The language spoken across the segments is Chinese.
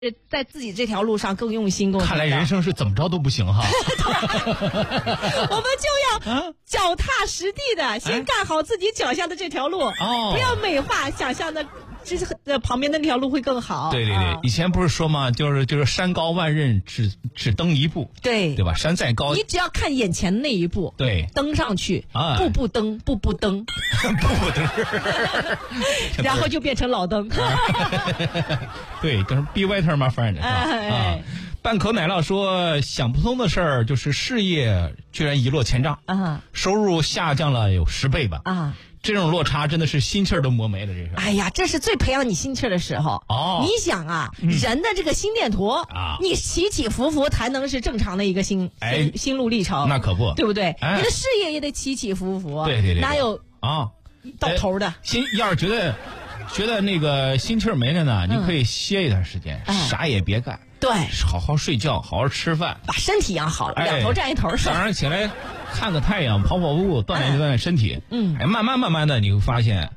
在自己这条路上更用心，更看来人生是怎么着都不行哈。 我们就要脚踏实地的，先干好自己脚下的这条路，不要美化想象的，旁边的那条路会更好。 对对对，以前不是说嘛，就是山高万仞，只登一步， 对对吧？山再高， 你只要看眼前那一步， 对， 登上去，步步登，步步登， 步步登， 然后就变成老登。 对，就是 be waiter 嘛，反正啊。半口奶酪说，想不通的事儿就是事业居然一落千丈啊，收入下降了有10倍吧啊。这种落差真的是心气儿都磨没了，这是。 哎呀，这是最培养你心气儿的时候。哦，你想啊，人的这个心电图啊，你起起伏伏才能是正常的一个心路历程。 那可不， 对不对？你的事业也得起起伏伏。 对对对， 哪有啊到头的？ 要是觉得那个心气儿没了呢，你可以歇一段时间，啥也别干。 对， 好好睡觉，好好吃饭， 把身体养好了，两头占一头。 早上起来看个太阳，跑跑步，锻炼锻炼身体。慢慢的你会发现，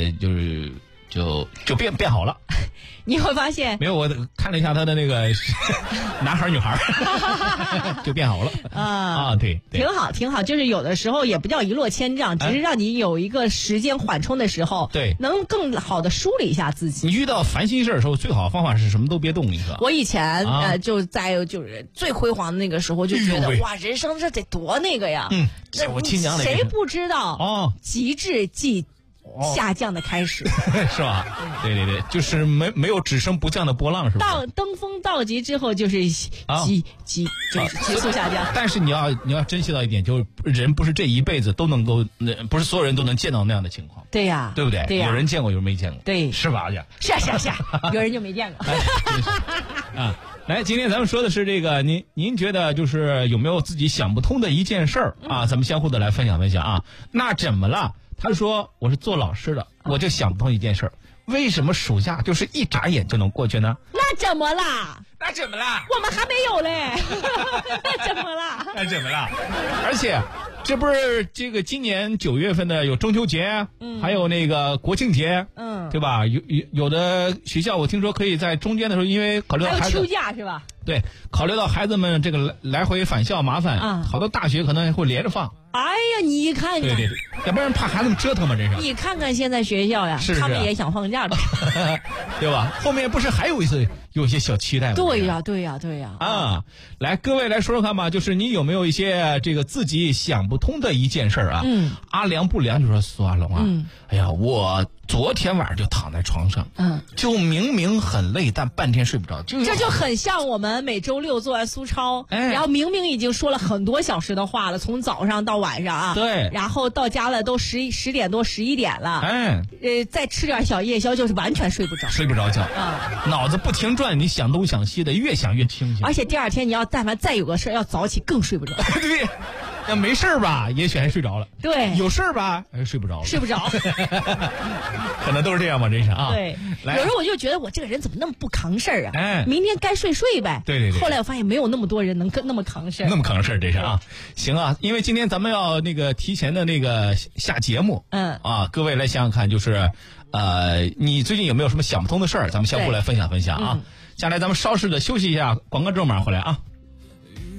就变好了。 你会发现没有？我看了一下他的那个男孩女孩，就变好了啊！对， 挺好。就是有的时候也不叫一落千丈，只是让你有一个时间缓冲的时候， 对， 能更好的梳理一下自己。 你遇到烦心事的时候，最好的方法是什么都别动，你说。 我以前就是最辉煌的那个时候，就觉得哇，人生这得多那个呀！ 我亲娘的， 谁不知道极致即下降的开始， 是吧？对对对，就是没有只升不降的波浪，是吧？ 到登峰造极之后，就是急速下降。 但是你要珍惜到一点，就是人不是这一辈子都能够，不是所有人都能见到那样的情况。 对呀， 对不对？ 对呀， 有人见过，有人没见过， 对， 是吧？ 是，有人就没见过。 啊，来，今天咱们说的是这个，您觉得就是有没有自己想不通的一件事儿啊？咱们相互的来分享啊。那怎么了？他说我是做老师的，我就想不通一件事儿，为什么暑假就是一眨眼就能过去呢？ 那怎么啦？我们还没有嘞。那怎么了？ 而且这不是这个今年9月份的有中秋节，还有那个国庆节，对吧？有的学校我听说可以在中间的时候，因为考虑到孩子， 还有秋假是吧？ 对，考虑到孩子们这个来回返校麻烦，好多大学可能会连着放。 哎呀，你看看， 对，要不然怕孩子们折腾嘛，这是。 你看看现在学校呀，他们也想放假了， 对吧？后面不是还有一些小期待吗？ 对呀。 啊，来，各位来说说看吧，就是你有没有一些这个自己想不通的一件事啊？阿良不良就说苏阿龙啊，哎呀，我昨天晚上就躺在床上，就明明很累，但半天睡不着， 这就很像我们每周6做完苏超，然后明明已经说了很多小时的话了，从早上到晚上啊， 对， 然后到家了都10点多11点了，再吃点小夜宵，就是完全睡不着觉啊，脑子不停转，你想东想西的，越想越清醒， 而且第二天你要但凡再有个事要早起更睡不着。 对，要没事吧，也许还睡着了； 对， 有事吧，睡不着，可能都是这样吧，真是啊。 对，有时候我就觉得我这个人怎么那么不扛事儿啊？明天该睡呗。 对。 后来我发现没有那么多人能那么扛事儿， 这是啊。行啊，因为今天咱们要那个提前的那个下节目，各位来想想看，就是你最近有没有什么想不通的事儿？咱们相互来分享啊。下来咱们稍事的休息一下，广告之后马上回来啊。